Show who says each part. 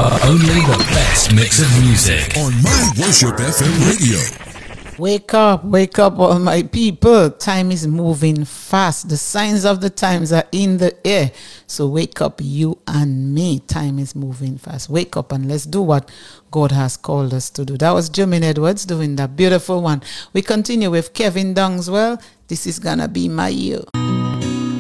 Speaker 1: Only the best mix of music
Speaker 2: on My Worship FM radio.
Speaker 3: Wake up, all my people. Time is moving fast. The signs of the times are in the air. So wake up, you and me. Time is moving fast. Wake up and let's do what God has called us to do. That was Jermaine Edwards doing that beautiful one. We continue with Kevin Dungswell. This is gonna be my year.